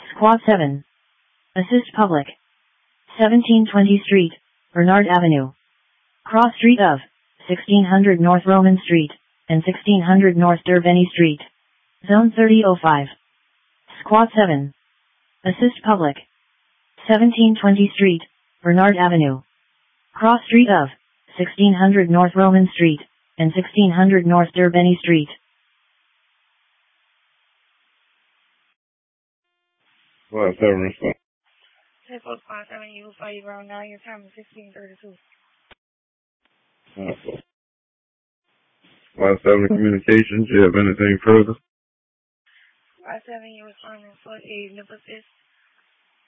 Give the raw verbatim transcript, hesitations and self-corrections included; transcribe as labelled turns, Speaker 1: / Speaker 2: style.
Speaker 1: Squad seven. Assist public. seventeen twenty Street, Bernard Avenue. Cross street of sixteen hundred North Roman Street and sixteen hundred North Derveni Street. Zone thirty oh five. Squad seven. Assist public. seventeen twenty Street, Bernard Avenue. Cross street of sixteen hundred North Roman Street and sixteen hundred North Derveni Street.
Speaker 2: Squad seven response.
Speaker 3: Take up Squad seven, you five around now, your time is sixteen thirty-two.
Speaker 2: Squad seven communications, you have anything further?
Speaker 3: Squad seven, you responding for a nip assist.